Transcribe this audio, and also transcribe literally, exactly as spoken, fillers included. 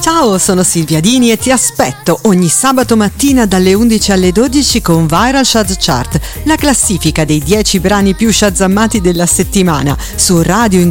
Ciao, sono Silvia Dini e ti aspetto ogni sabato mattina dalle undici alle dodici con Viral Shaz Chart, la classifica dei dieci brani più shazammati della settimana su Radio